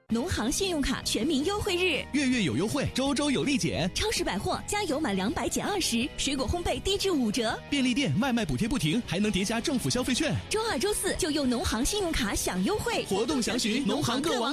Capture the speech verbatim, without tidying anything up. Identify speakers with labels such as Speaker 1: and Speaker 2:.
Speaker 1: 农行信用卡全民优惠日，
Speaker 2: 月月有优惠，周周有立减。
Speaker 1: 超市百货加油满两百减二十，水果烘焙低至五折。
Speaker 2: 便利店外卖补贴不停，还能叠加政府消费券。
Speaker 1: 周二、周四就用农行信用卡享优惠，
Speaker 2: 活动详询农行各网。